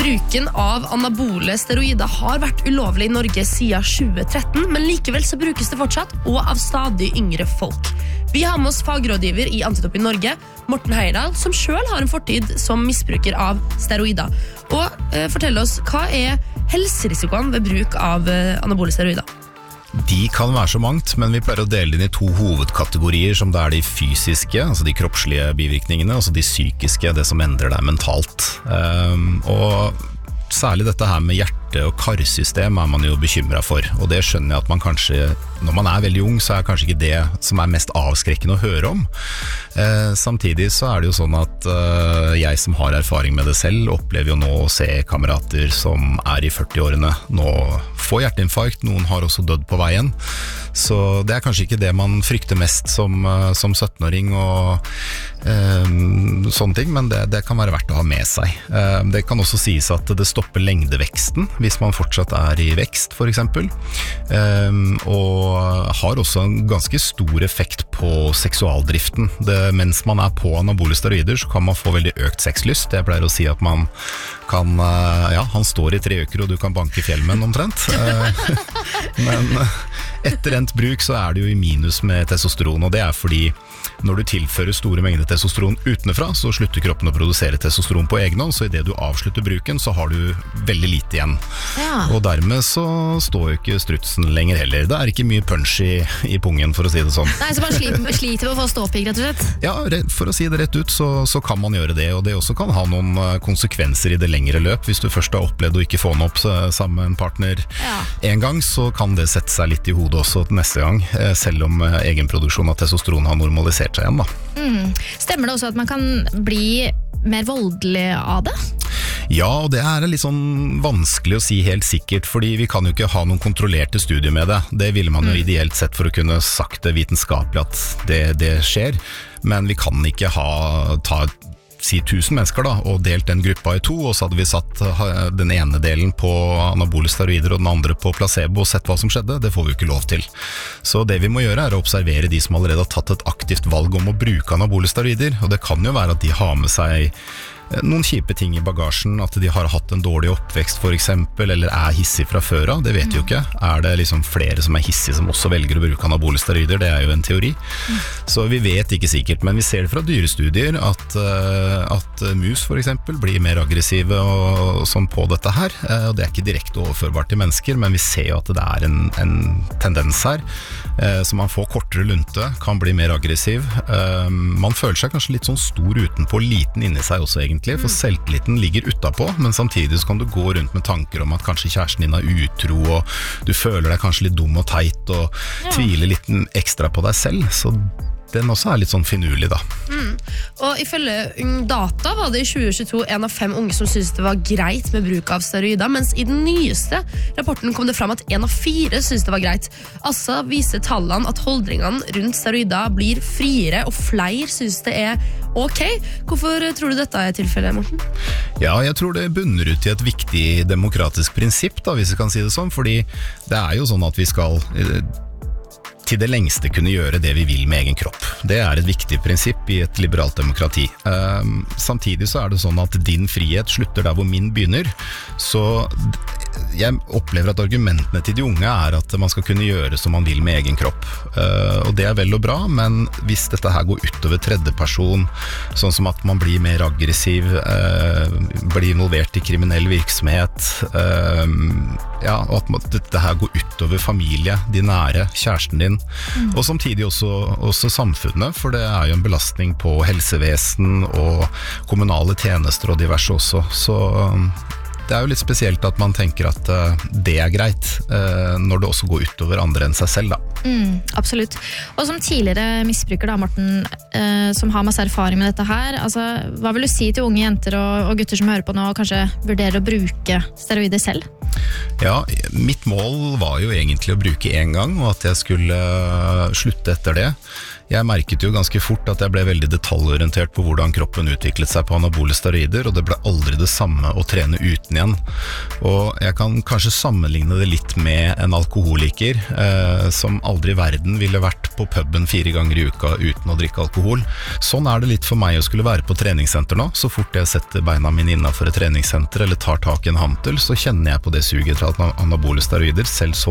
Bruken av anabole steroider har vært ulovlig i Norge siden 2013, men likevel så brukes det fortsatt, og av stadig yngre folk. Vi har med oss fagrådgiver i Antidoping Norge, Morten Heyerdahl, som selv har en fortid som misbruker av steroider. Og fortell oss, hva helserisikoen ved bruk av anabole steroider? De kan være så mangt, men vi pleier å dele inn i 2 hovedkategorier, som det er de fysiske, altså de kroppslige bivirkningene, og så de psykiske, det som endrer deg mentalt. Og særlig dette her med hjerte- og karsystem er man jo bekymret for, og det skjønner jeg at man kanskje, når man er veldig ung, så er kanskje ikke det som er mest avskrekkende å høre om. Samtidig så er det jo sånn at jeg som har erfaring med det selv, opplever jo nå å se kamerater som er i 40-årene nå få hjerteinfarkt, noen har også dødd på veien, så det er kanskje ikke det man frykter mest som 17-åring og sånne ting, men det kan være verdt å ha med seg. Det kan også sies at det stopper lengdeveksten hvis man fortsatt er i vekst, for eksempel, og har også en ganske stor effekt på seksualdriften. Mens man er på anabole steroider, så kan man få veldig økt sexlyst. Jeg pleier å si at man kan, han står i 3 uker og du kan banke fjellmenn omtrent. Men etter endt bruk så er det jo i minus med testosteron, og det er fordi når du tilfører store mengder testosteron utenfra, så slutter kroppen å produsere testosteron på egen hånd, så i det du avslutter bruken, så har du veldig lite igjen. Ja. Og dermed så står jo ikke strutsen lenger heller. Det er ikke mye punch i pungen, for å si det sånn. Nei, så man sliter med å få ståpigg, rett og slett? Ja, for å si det rett ut, så kan man gjøre det, og det også kan ha noen konsekvenser i det lengre løp. Hvis du først har opplevd å ikke få den opp sammen med en partner en gang, så kan det sette seg litt i hodet også neste gang, selv om egenproduksjon av testosteron har normalisert seg igjen, da. Stemmer det også at man kan bli mer voldelig av det? Ja, og det er litt sånn vanskelig å si helt sikkert, fordi vi kan jo ikke ha noen kontrollerte studier med det. Det ville man jo ideelt sett for å kunne sagt det vitenskapelig at det skjer, men vi kan ikke si 1000 mennesker da, og delt den gruppa i 2, og så hadde vi satt den ene delen på anabole steroider og den andre på placebo og sett hva som skjedde. Det får vi jo ikke lov til. Så det vi må gjøre er å observere de som allerede har tatt et aktivt valg om å bruke anabole steroider, og det kan jo være at de har med seg noen kjipe ting i bagasjen, at de har hatt en dårlig oppvekst for eksempel, eller er hissig fra før av, det vet vi jo ikke. Er det liksom flere som er hissige som også velger å bruke anabole steroider? Det er jo en teori. Så vi vet ikke sikkert, men vi ser det fra dyrestudier at mus for eksempel blir mer aggressive og sånn på dette her, og det er ikke direkte overførbart til mennesker, men vi ser jo at det er en tendens her, så man får kortere lunte, kan bli mer aggressiv. Man føler seg kanskje litt sånn stor utenpå, liten inni seg også egentlig, for selvtilliten ligger utenpå, men samtidig så kan du gå rundt med tanker om at kanskje kjæresten din er utro, og du føler deg kanskje litt dum og teit, og tviler litt ekstra på deg selv, så den også er litt sånn finurlig da. Og ifølge Ungdata var det i 2022 1 av 5 unge som syntes det var greit med bruk av steroider, mens i den nyeste rapporten kom det fram at 1 av 4 syntes det var greit. Altså viser tallene at holdningene rundt steroider blir friere, og flere synes det er ok. Hvorfor tror du dette er tilfellet, Morten? Ja, jeg tror det bunner ut i et viktig demokratisk prinsipp da, hvis jeg kan si det sånn, fordi det er jo sånn at vi skal til det lengste kunne gjøre det vi vil med egen kropp. Det er et viktig prinsipp i et liberalt demokrati. Samtidig så er det sånn at din frihet slutter der hvor min begynner, så jeg opplever at argumentene til de unge er at man skal kunne gjøre som man vil med egen kropp. Og det er vel og bra, men hvis dette her går utover tredjeperson, sånn som at man blir mer aggressiv, blir involvert i kriminell virksomhet, og at dette her går utover familie, de nære, kjæresten din, og samtidig også samfunnet, for det er jo en belastning på helsevesen og kommunale tjenester og diverse også, så det er jo litt spesielt at man tenker at det er greit når det også går utover andre enn seg selv da. Absolutt. Og som tidligere misbruker da, Morten, som har masse erfaring med dette her, altså, hva vil du si til unge jenter og gutter som hører på nå og kanskje vurderer å bruke steroider selv? Ja, mitt mål var jo egentlig å bruke en gang, og at jeg skulle slutte etter det. Jeg merket jo ganske fort at jeg ble veldig detaljorientert på hvordan kroppen utviklet seg på anabole steroider, og det ble aldri det samme å trene uten igjen. Og jeg kan kanskje sammenligne det litt med en alkoholiker som aldri i verden ville vært på puben 4 ganger i uka uten å drikke alkohol. Sånn det litt for meg å skulle være på treningssenter nå. Så fort jeg setter beina mine innenfor et treningssenter eller tar tak i en hantel, så kjenner jeg på det suget fra anabole steroider, selv så